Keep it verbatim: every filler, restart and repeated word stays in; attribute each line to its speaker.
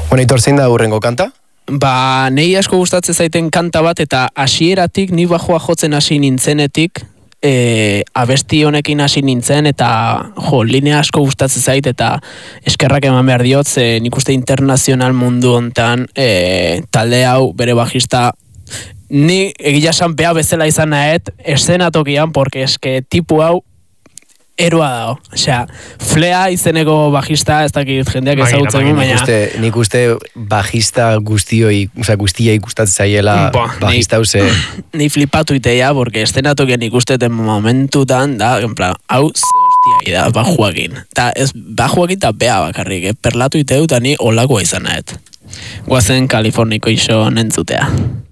Speaker 1: Bueno, Aitor, zein da hurrengo kanta?
Speaker 2: Ba, nei asko gustatzen zaiten kanta bat, eta hasieratik ni bajoa jotzen hasi nintzenetik, e, abesti honekin hasi nintzen, eta jo, linea asko gustatzen zait, eta eskerrak eman behar diot, ze nik uste internazional mundu hontan, e, talde hau bere bajista, ni egia sanpea bezala izan nahet, eszenatokian, porque eske tipu hau eroa dao. Osea, Flea izeneko bajista, ez dakit jendeak ezagutzen, baina...
Speaker 1: Nik uste, nik uste bajista guztioi, osea, guztia ikustatzen zaiela bajista hause...
Speaker 2: Ni flipatu iteia, porque eszenatokian ikusteten momentutan, da, en plan, hau ze hostia da, bajuakin. Ta ez, bajuakin eta bea bakarrik, eh? Perlatu iteu, eta ni olakoa izan nahet. Guazen Kaliforniko iso nentzutea.